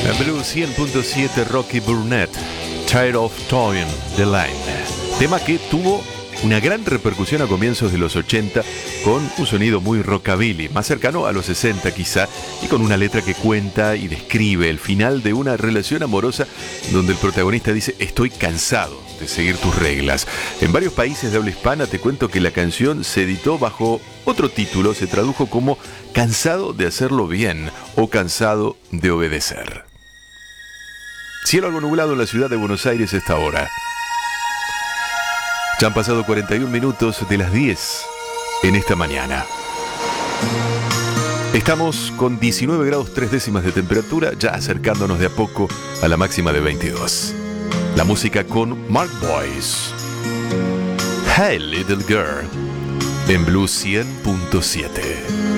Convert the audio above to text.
En Blue 100.7, Rocky Burnett, Tired of Toying the Line. Tema que tuvo una gran repercusión a comienzos de los 80, con un sonido muy rockabilly, más cercano a los 60 quizá, y con una letra que cuenta y describe el final de una relación amorosa donde el protagonista dice: estoy cansado de seguir tus reglas. En varios países de habla hispana te cuento que la canción se editó bajo otro título, se tradujo como Cansado de hacerlo bien o Cansado de obedecer. Cielo algo nublado en la ciudad de Buenos Aires a esta hora. Ya han pasado 41 minutos de las 10 en esta mañana. Estamos con 19 grados 3 décimas de temperatura, ya acercándonos de a poco a la máxima de 22. La música con Mark Boyce. Hey Little Girl, en Blue 100.7.